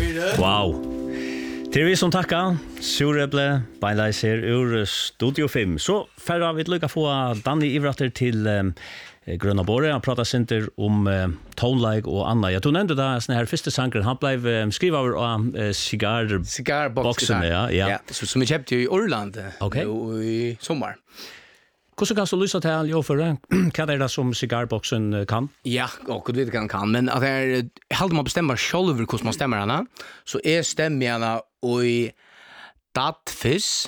4. Wow. Till vi som tackar Sureble Baileis här ur Studio 5. Så förra vi lycka få Danny Ivratter till Gröna Borre. Han pratar center om tonelike och Anna. Jag tog nämnde där såna här första sanger han blev skriva över cigarboxen ja. Så som vi köpte i Orland i sommar. Hur kan du lyssna till all för det? Vad är det som cigarboxen kan? Ja, och det kan, men att det håller man bestämma själv hur man stämmer henne. Så är stämmarna och i datfis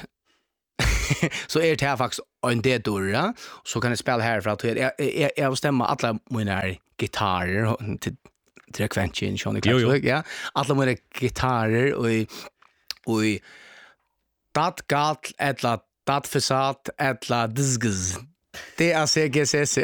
så är det här faktiskt en D-dörra. Så kan jag spela här för att jag bestämmer alla mina gitarrer till Quentin, Johnny Clark, ja. Alla mina gitarrer och i datgat eller datfisat eller dizgz. Det är CGCC.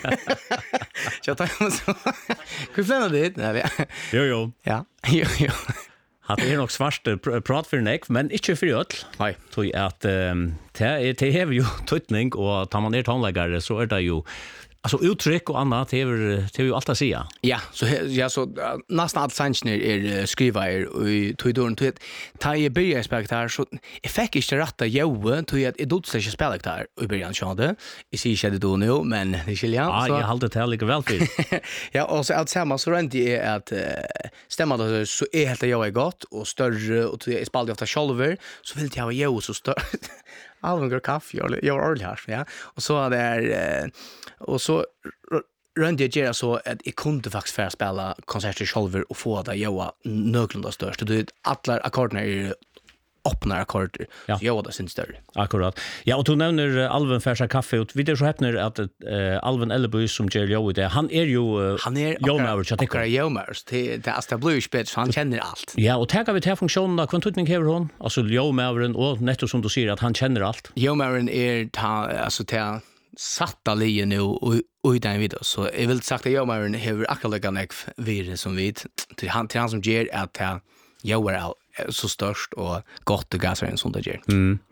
Jag tar så. Hur flänar det? Jo. Ja. Jo. Att det är nog svart prat för nek, men inte för öll. Nej. Tror att det har ju tutning och tar man ner tonläggare så är det ju alltså uttryck och annat det är ju allt att säga. Ja, så nästan allt sanningen är skriva och tog då till ta i början spektar så effekt inte rätta joe tog att det inte ska spela där i början sjönde. I sig skedde då nu men det skilja så. Ja, jag håller det lika väl för. Ja, och så allt samma så rent är att stämma då så är helt jag är gott och större och det är spaldigt ofta shoulder så vill jag ha joe så större. Alvin går kaffe jag har här ja och så där och så rönde jag göra så att jag kunde faktiskt för spela konserter själv och få det jag nöglunda störst du vet alla ackorderna är öppna akkorder så jag det syns större akkurat ja och du nämner Alvin färsa kaffe och vi så häpnar att Alvin Elleby som ger Joe det han är ju Joe jag tycker det är blue spits han känner allt ja och tar vi till funktionen av kvantutning här hon alltså Joe Maveren och netto som du säger att han känner allt Joe Maveren är alltså till satta lige nu och i den video så jag vill sagt att Joe Maveren har akkurat lika virus som vid till han som ger att Joe är så störst och gott och gasar en sån där ger.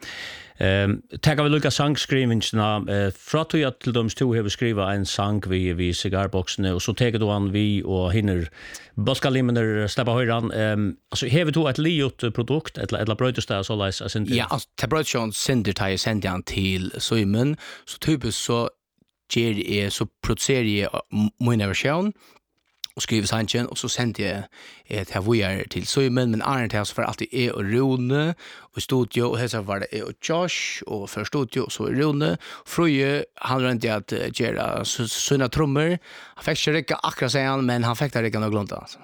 Tackar vi lucka sångskrivningarna från att till de två har skriva en sång vi cigarboxen och så tar då han vi och hinner baskalimmer släppa höran alltså har vi då ett liot produkt eller brödstad så läs sen ja alltså brödshon sender till sändan till Simon så typiskt så ger är så producerar min version och skriver sanchen och så sände jag ett här vojar till Simon men Arne har så för alltid är och Rune och studio och här så var det och Josh och för studio så Rune Fröje han rönte att göra såna trummor han fick inte akkurat säga men han fick det något glömt alltså.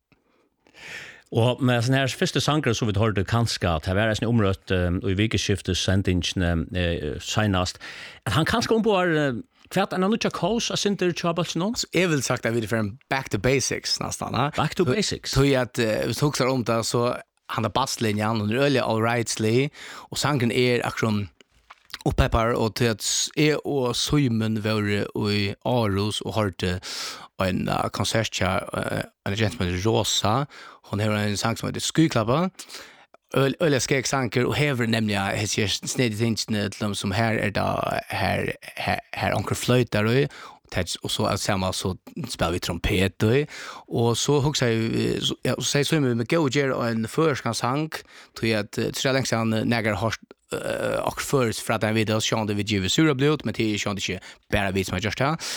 Och med sån här första sanger så vi hörde kanske att det var en omrött och i vikeskiftet sentingen senast att han kanske ombord kvart en annan kurs att inte troubles någon så är väl sagt att vi för en back to basics nästan back to basics så att vi tog så om det så han har basslinjen och really all rightly och sangen är aktion och peppar och till att är och Simon var i Aros och hörde en konsert en gentleman Rosa hon har en sång som heter Skyklappa Öle skek sanker och häver nämligen här snedigt inte till dem som här är då här onkel flöjtar och så att samma så spelar vi trumpet och så huxar jag säger så med Goger och en förskanssang tror jag att så länge han nägar har och först för att den video sjönde vi giver Sureble men det sjönde inte bara vi som just här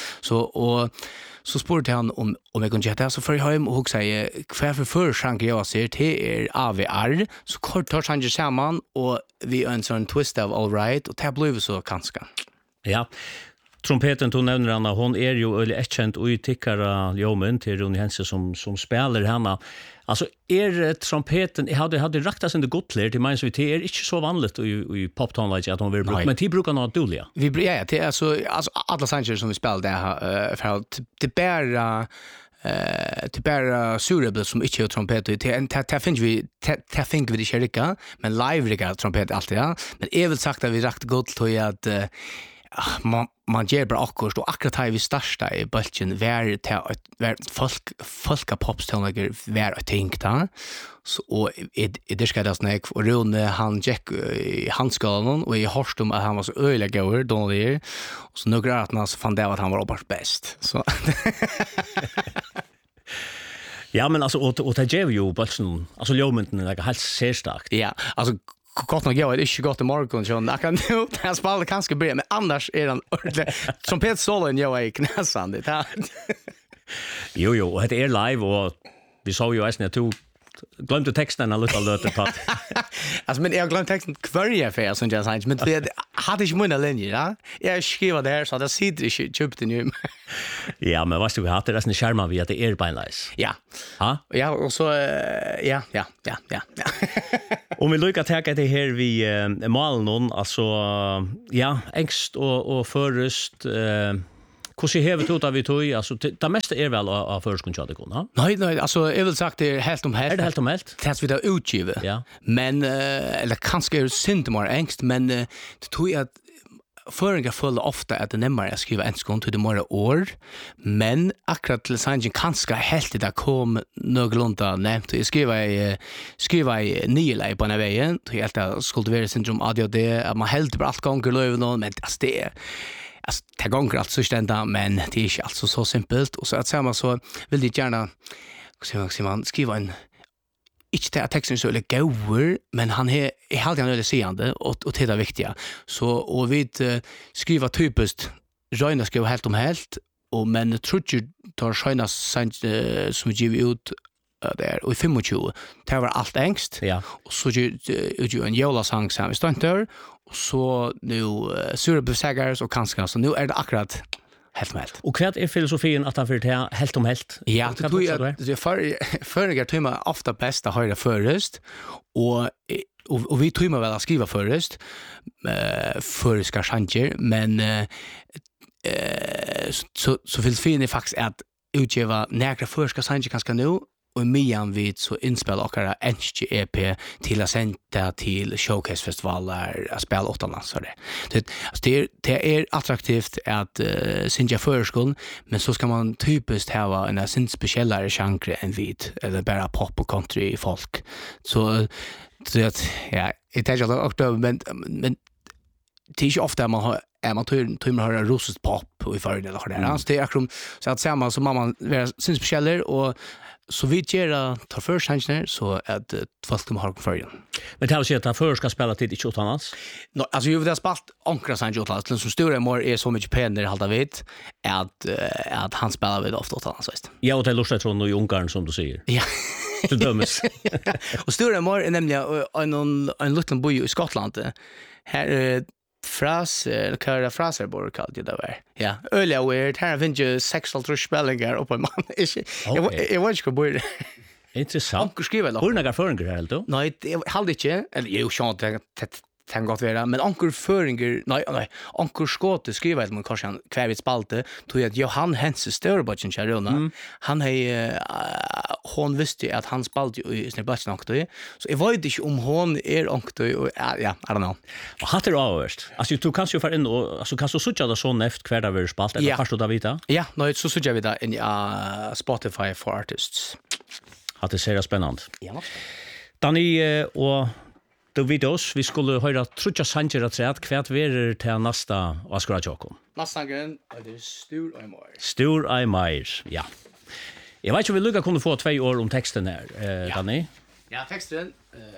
så spurte han om jag kunde chatta så för hem och säga kvar för chanke jag ser till AVR så kort tar han ju samman och vi önskar en twist of all right och det blev så kanske. Ja. Trumpeten du nämner Anna hon är ju öle erkänt och tycker Jomen till Ronny Hense som spelar henne. Alltså trumpeten hade raktas in det godler till mig så det är inte så vanligt i poptonlage att hon vill bruka men de brukar nog dåliga. Vi det är alltså alla sanger som vi spelar där för att det bara Sureble som inte har trumpet det finns vi det kärleka men live trumpet alltid men är väl sagt att vi rakt gott till att man ger bra akkurat här vi starta i bulten var folka popstonlager var att tänka så och det ska det snack och Rune han gick i handskalan och i horstum att han var så öliga goer dålig och så några att han fann det att han var bara bäst så Ja, men alltså och det ger ju bulten. Alltså låmenten är helt särstarkt. Ja, alltså gott nog jag är inte gott i morgon så jag kan nu han spelar kanske bra men annars är han ordentligt som Peter Solen jag är knäsan det här. Jo, och det är live och vi såg ju nästan att du glömde texten en liten löte på. Alltså men jag glömde texten kvarje för som jag sa men det hade ju mina linjer ja. Jag skrev där så det sitter inte köpte nu. Ja, men vad ska vi ha det nästan skärma vi att det är beinleis. Ja. Ja. Ja, och så ja. Om vi lyckas ta det här vi malen alltså ja, ängst och förrest hur ser det ut av vi tog alltså det mesta är väl av förskonschatekona. Nej, alltså jag vill sagt det är helt om helt. Är det helt om helt? Tills vi då utgivet. Ja. Men eller kanske är synd mer ängst men det tror jag att föringar följer ofta att det nämmer att skriva en skon till det morgon år men akkurat till sanningen kanske helt det kom någorlunda nämnt jag skriva i nylej på den vägen till helt att skuldversyndrom ADHD att man helt på allt gånger löv någon men alltså det alltså det gånger allt så stända men det är inte alltså så simpelt och så att samma så vill det gärna skriva en inte det att texten så är goer men han är helt annorlunda seende och det är viktiga så och vi skriva typiskt Röjna skriva helt om helt och men tror ju tar sköna som ger ut där och i 25 det var allt ängst ja och så ju en jolasång som vi står och så nu surabusagars och kanske så nu är det akkurat helt med helt. Och vad är filosofin att han för det helt om helt? Ja, det tror jag det förriga tror ofta bäst att höra förrest och vi tror väl att skriva förrest för ska change men så filosofin är faktiskt att utgeva några förska change ganska nu och mian vid så inspel och kara NG-EP till att sända till showcasefestivaler att spela utomlands så det är attraktivt att synja förskolan men så ska man typiskt ha en sin speciellare genre än vid eller bara pop och country folk så att ja det är också men det är inte ofta man har man tror man har russisk pop och i förr eller vad det är så det är så att samma som man vara sin speciella och så vi gör tar för chansen så att folk kommer ha för. Men det har sett att för ska spela tid i utomlands. No, alltså ju det har spalt ankra sen utomlands som stora more är så mycket pengar halta vet att han spelar vid ofta utomlands visst. Ja, och det lustar från i Ungarn som du säger. Ja. Det dömes. Och stora more är nämligen en liten by i Skottland. Här Fraser kallt det där. Ja, öliga weird. Här finns ju sexual trusspelningar uppe i man. Jag vet inte vad intressant. Onkel skriver då. Hur några föringar helt då? Nej, det hade inte. Eller ju sånt kan gott vara, men onkel föringar, nej, onkel skåte skriver att man kanske kvävit spalte, tog att Johan Hense Störbachen Charona. Han hon visste att han spalte i sin batchen onkel. Så jag vet inte om hon är onkel och ja, I don't know. Vad hade du överst? Alltså du kan ju för in och alltså kan så sucha det så näft kvar där spalt eller kanske du vita? Ja, nej, så sucha vi där i Spotify for Artists. Att det ser spännande. Ja. Danny och då vid oss vi skulle höra trutja sanger att säga att kvärt verer till nästa Oscar Jakob. Nästa gång är det Stur I More. Stur I More. Ja. Jag vet inte om vi lyckas kunna få 2 år om texten här, Danny. Ja, texten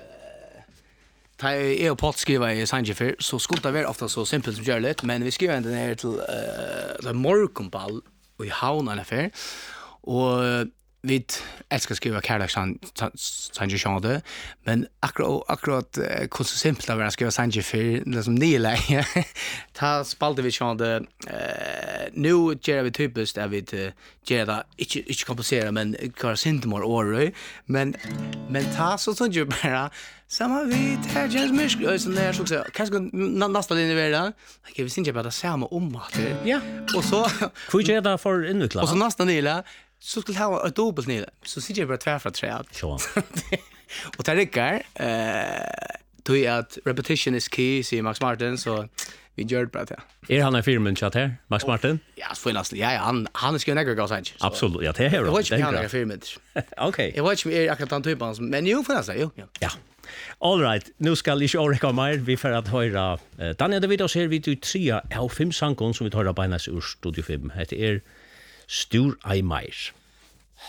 ta är på att skriva i sanger för så skulle det vara ofta så simpelt som gör det, men vi skriver den här till the Morgonball och i Havn affär och vi älskar skriva kärlekssanger men akkurat hur så simpelt det är att skriva sanger för det som nila ta spalte vi sjönde nu gör vi typiskt att vi gör det inte komplicera men kvar syntmor år men ta så sånt ju bara samma vi tar James Misk så när så säga kanske nästa linje vara jag vill inte bara samma om att ja och så får jag det för inviklat och så nästa nila så skulle ha ett dubbelt nila så sitter jag bara tvärfra träd så och det räcker då är att repetition is key säger Max Martin så vi gör det bra det. Han en firmen chat här Max Martin? Ja, så nästan. Ja, han ska nägga gå sen. Absolut. Ja, det är det. Jag vet inte han är firmen. Okej. Jag vet inte akkurat han typen men ju för nästa ju. Ja. All right. Nu ska vi ju orka mer vi för att höra Daniel David och ser vi till 3 av 5 sånger som vi tar på hennes ur Studio 5. Det är Stur I More.